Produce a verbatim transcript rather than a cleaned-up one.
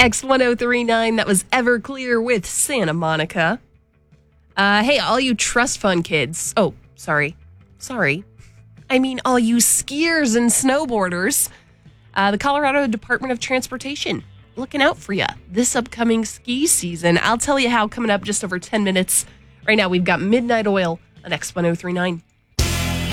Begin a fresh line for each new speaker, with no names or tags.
X ten thirty-nine, that was Everclear with Santa Monica. Uh, hey, all you trust fund kids. Oh, sorry. Sorry. I mean, all you skiers and snowboarders. Uh, the Colorado Department of Transportation looking out for you this upcoming ski season. I'll tell you how coming up just over ten minutes. Right now, we've got Midnight Oil on X ten thirty-nine.